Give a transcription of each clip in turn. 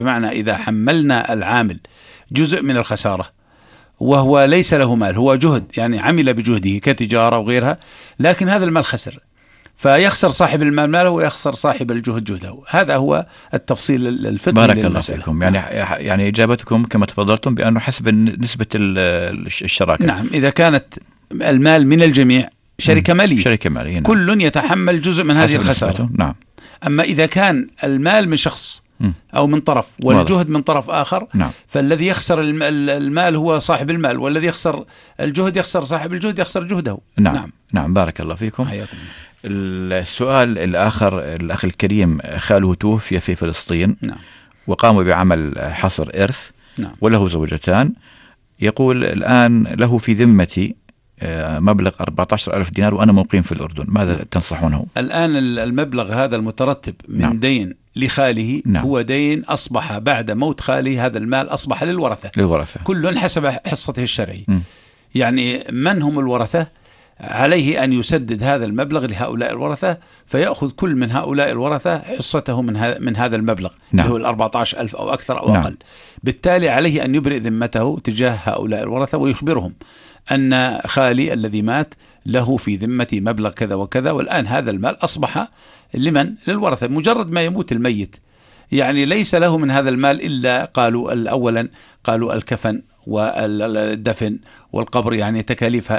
بمعنى إذا حملنا العامل جزء من الخسارة وهو ليس له مال، هو جهد يعني عمل بجهده كتجارة وغيرها، لكن هذا المال خسر، فيخسر صاحب المال ماله ويخسر صاحب الجهد جهده. هذا هو التفصيل الفقهي بارك للمسألة. الله فيكم. يعني إجابتكم كما تفضلتم بأنه حسب نسبة الشراكة. نعم، إذا كانت المال من الجميع شركة مالية نعم. كل يتحمل جزء من هذه الخسارة. نعم. أما إذا كان المال من شخص أو من طرف والجهد من طرف آخر، نعم. فالذي يخسر المال هو صاحب المال، والذي يخسر الجهد يخسر صاحب الجهد يخسر جهده. نعم. بارك الله فيكم. حياكم. السؤال الآخر، الأخ الكريم خاله توفي في فلسطين. نعم. وقاموا بعمل حصر إرث. نعم. وله زوجتان. يقول الآن له في ذمتي مبلغ 14,000 دينار وأنا مقيم في الأردن، ماذا تنصحونه؟ الآن المبلغ هذا المترتب من دين لخاله هو دين أصبح بعد موت خاله، هذا المال أصبح للورثة كل حسب حصته الشرعي. يعني من هم الورثة؟ عليه أن يسدد هذا المبلغ لهؤلاء الورثة، فيأخذ كل من هؤلاء الورثة حصته من هذا المبلغ اللي هو 14,000 أو أكثر أو أقل. بالتالي عليه أن يبرئ ذمته تجاه هؤلاء الورثة ويخبرهم أن خالي الذي مات له في ذمتي مبلغ كذا وكذا، والآن هذا المال أصبح للورثة. مجرد ما يموت الميت يعني ليس له من هذا المال إلا أولا قالوا الكفن والدفن والقبر، يعني التكاليف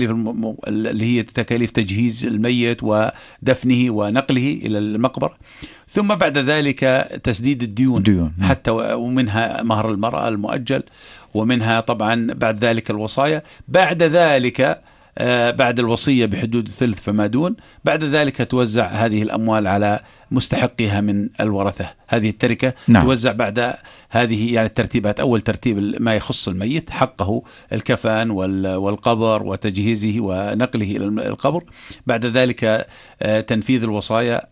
اللي هي تكاليف تجهيز الميت ودفنه ونقله إلى المقبرة، ثم بعد ذلك تسديد الديون حتى ومنها مهر المرأة المؤجل، ومنها طبعا بعد ذلك الوصايا، بعد ذلك بعد الوصية بحدود ثلث فما دون، بعد ذلك توزع هذه الأموال على مستحقها من الورثة. هذه التركة توزع بعد هذه يعني الترتيبات. أول ترتيب ما يخص الميت، حقه الكفن والقبر وتجهيزه ونقله إلى القبر، بعد ذلك تنفيذ الوصايا،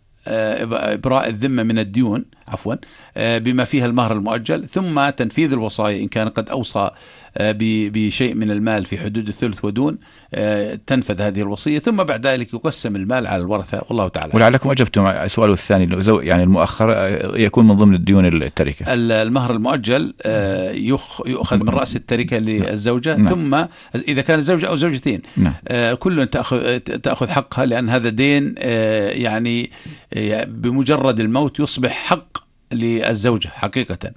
إبراء الذمة من الديون بما فيها المهر المؤجل، ثم تنفيذ الوصايا إن كان قد أوصى بشيء من المال في حدود الثلث ودون، تنفذ هذه الوصية، ثم بعد ذلك يقسم المال على الورثة، والله تعالى. ولعلكم أجبتم على السؤال الثاني، يعني المؤخر يكون من ضمن الديون التركة. المهر المؤجل يؤخذ من رأس التركة للزوجة. ثم إذا كان زوجة أو زوجتين كل تأخذ حقها، لأن هذا دين يعني بمجرد الموت يصبح حق للزوجة حقيقة.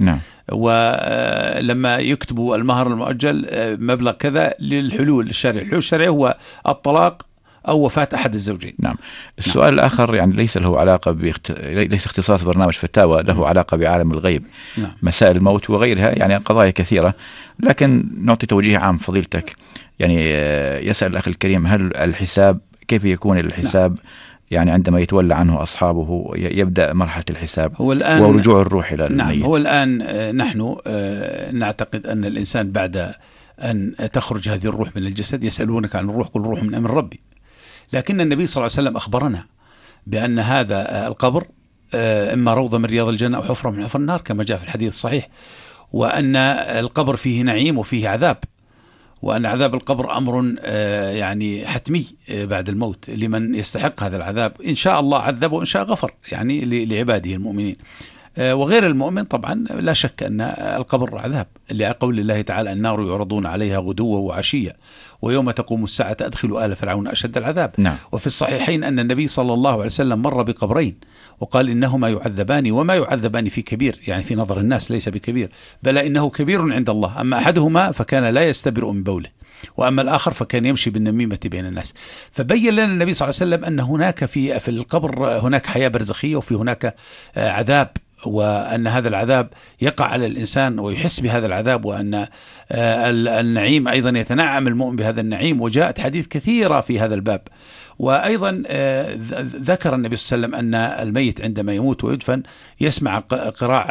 ولما يكتبوا المهر المؤجل مبلغ كذا للحلول الشرعي، الحلول الشرعي هو الطلاق أو وفاة أحد الزوجين. السؤال الآخر يعني ليس له علاقة ليس اختصاص برنامج فتاوى، له علاقة بعالم الغيب، مسائل الموت وغيرها، يعني قضايا كثيرة، لكن نعطي توجيه عام فضيلتك. يعني يسأل الأخ الكريم، هل الحساب كيف يكون الحساب يعني عندما يتولى عنه أصحابه، يبدأ مرحلة الحساب ورجوع الروح إلى الميت؟ هو الآن نحن نعتقد أن الإنسان بعد أن تخرج هذه الروح من الجسد، يسألونك عن الروح قل الروح من أمر ربي، لكن النبي صلى الله عليه وسلم أخبرنا بأن هذا القبر إما روضة من رياض الجنة أو حفرة من حفر النار كما جاء في الحديث الصحيح، وأن القبر فيه نعيم وفيه عذاب، وأن عذاب القبر أمر يعني حتمي بعد الموت لمن يستحق هذا العذاب، إن شاء الله عذب وإن شاء غفر يعني لعباده المؤمنين. وغير المؤمن طبعا لا شك أن القبر عذاب، لقول الله تعالى النار يعرضون عليها غدوا وعشيا ويوم تقوم الساعة أدخلوا آل فرعون أشد العذاب. وفي الصحيحين أن النبي صلى الله عليه وسلم مر بقبرين وقال إنهما يعذبان وما يعذبان في كبير، يعني في نظر الناس ليس بكبير، بل إنه كبير عند الله. أما أحدهما فكان لا يستبرئ من بوله، وأما الآخر فكان يمشي بالنميمة بين الناس. فبين لنا النبي صلى الله عليه وسلم أن هناك في القبر هناك حياة برزخية، وفي هناك عذاب، وأن هذا العذاب يقع على الإنسان ويحس بهذا العذاب، وأن النعيم أيضا يتنعم المؤمن بهذا النعيم، وجاءت حديث كثيرة في هذا الباب. وأيضا ذكر النبي صلى الله عليه وسلم أن الميت عندما يموت ويدفن يسمع قراع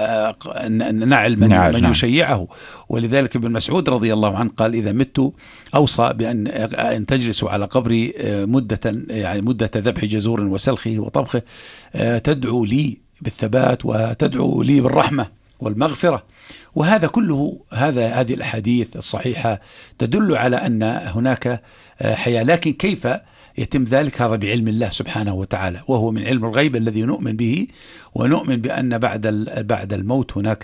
نعل من يشيعه، ولذلك ابن مسعود رضي الله عنه قال إذا مت أوصى بأن تجلسوا على قبري مدة ذبح جزور وسلخه وطبخه، تدعو لي بالثبات وتدعو لي بالرحمة والمغفرة. وهذا كله هذه الأحاديث الصحيحة تدل على أن هناك حياة، لكن كيف يتم ذلك هذا بعلم الله سبحانه وتعالى، وهو من علم الغيب الذي نؤمن به، ونؤمن بأن بعد الموت هناك